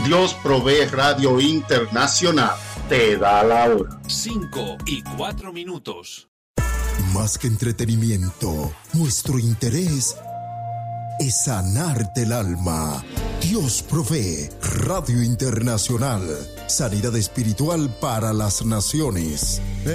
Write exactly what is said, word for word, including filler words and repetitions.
Dios Provee Radio Internacional te da la hora. Cinco y cuatro minutos. Más que entretenimiento, nuestro interés es sanarte el alma. Dios Provee Radio Internacional. Sanidad espiritual para las naciones.